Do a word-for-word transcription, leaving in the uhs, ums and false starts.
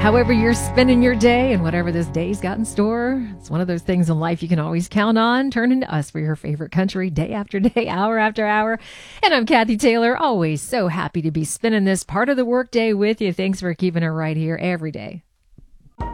However you're spending your day and whatever this day's got in store, it's one of those things in life you can always count on. Turn to us for your favorite country day after day, hour after hour. And I'm Kathy Taylor, always so happy to be spending this part of the workday with you. Thanks for keeping it right here every day.